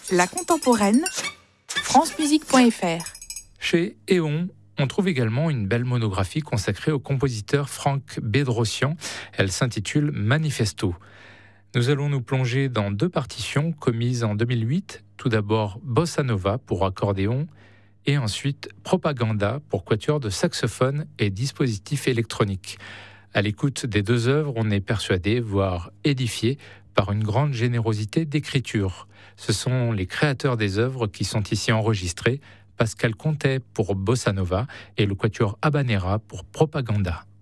La contemporaine, francemusique.fr. Chez Éon, on trouve également une belle monographie consacrée au compositeur Franck Bedrosian. Elle s'intitule Manifesto. Nous allons nous plonger dans 2 partitions commises en 2008. Tout d'abord Bossa Nova pour accordéon et ensuite Propaganda pour quatuor de saxophone et dispositifs électroniques. À l'écoute des 2 œuvres, on est persuadé, voire édifié, par une grande générosité d'écriture. Ce sont les créateurs des œuvres qui sont ici enregistrés, Pascal Contet pour Bossa Nova et le quatuor Habanera pour Propaganda.